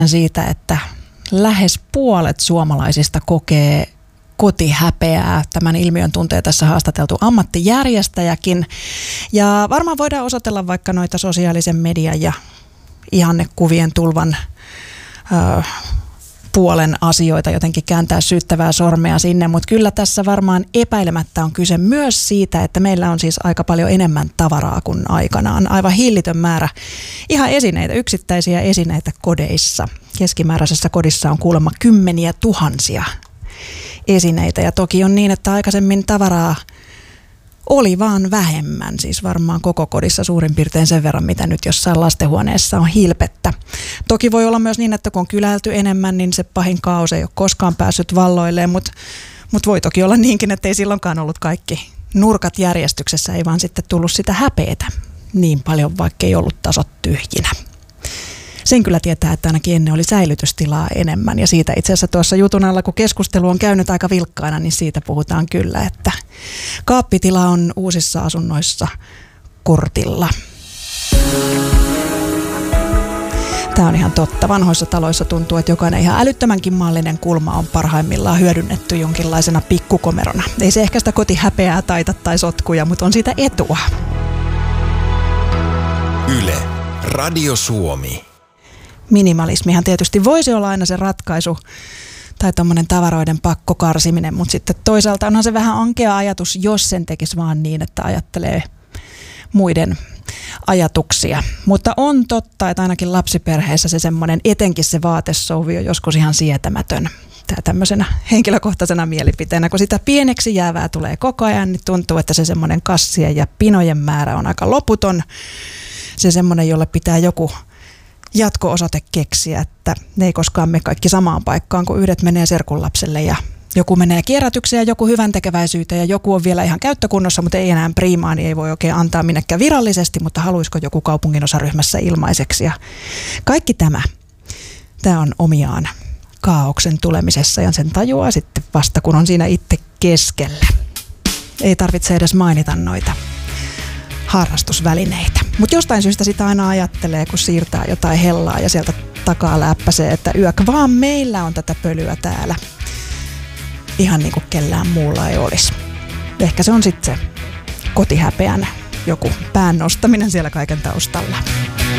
siitä, että lähes puolet suomalaisista kokee kotihäpeää. Tämän ilmiön tuntee tässä haastateltu ammattijärjestäjäkin. Ja varmaan voidaan osoitella vaikka noita sosiaalisen median ja ihannekuvien tulvan puolen asioita, jotenkin kääntää syyttävää sormea sinne, mutta kyllä tässä varmaan epäilemättä on kyse myös siitä, että meillä on siis aika paljon enemmän tavaraa kuin aikanaan. Aivan hillitön määrä ihan esineitä, yksittäisiä esineitä kodeissa. Keskimääräisessä kodissa on kuulemma kymmeniä tuhansia esineitä ja toki on niin, että aikaisemmin tavaraa oli vaan vähemmän, siis varmaan koko kodissa suurin piirtein sen verran, mitä nyt jossain lastenhuoneessa on hilpettä. Toki voi olla myös niin, että kun on kyläilty enemmän, niin se pahin kaos ei ole koskaan päässyt valloilleen, mutta voi toki olla niinkin, että ei silloinkaan ollut kaikki nurkat järjestyksessä, ei vaan sitten tullut sitä häpeetä niin paljon, vaikka ei ollut tasot tyhjinä. Sen kyllä tietää, että ainakin ennen oli säilytystilaa enemmän ja siitä itse asiassa tuossa jutun alla, kun keskustelu on käynyt aika vilkkaana, niin siitä puhutaan kyllä, että kaappitila on uusissa asunnoissa kortilla. Tämä on ihan totta. Vanhoissa taloissa tuntuu, että jokainen ihan älyttömänkin maallinen kulma on parhaimmillaan hyödynnetty jonkinlaisena pikkukomerona. Ei se ehkä sitä kotihäpeää taita tai sotkuja, mutta on siitä etua. Yle, Radio Suomi. Minimalismihan tietysti voisi olla aina se ratkaisu tai tommoinen tavaroiden pakkokarsiminen, mutta sitten toisaalta onhan se vähän ankea ajatus, jos sen tekisi vaan niin, että ajattelee muiden ajatuksia. Mutta on totta, että ainakin lapsiperheessä se semmoinen, etenkin se vaatesouvi on joskus ihan sietämätön. Tämä tämmöisenä henkilökohtaisena mielipiteenä, kun sitä pieneksi jäävää tulee koko ajan, niin tuntuu, että se semmoinen kassien ja pinojen määrä on aika loputon. Se semmoinen, jolle pitää joku jatko-osoite keksiä, että ne ei koskaan mene kaikki samaan paikkaan, kun yhdet menee serkunlapselle ja joku menee kierrätykseen ja joku hyvän tekeväisyyteen ja joku on vielä ihan käyttökunnossa, mutta ei enää priimaa, niin ei voi oikein antaa minnekään virallisesti, mutta haluaisiko joku kaupunginosaryhmässä ilmaiseksi. Ja kaikki tämä on omiaan kaaoksen tulemisessa ja sen tajuaa sitten vasta, kun on siinä itse keskellä. Ei tarvitse edes mainita noita harrastusvälineitä. Mutta jostain syystä sitä aina ajattelee, kun siirtää jotain hellaa ja sieltä takaa läppäsee, että yök vaan meillä on tätä pölyä täällä. Ihan niin kuin kellään muulla ei olisi. Ehkä se on sitten se kotihäpeän joku pään nostaminen siellä kaiken taustalla.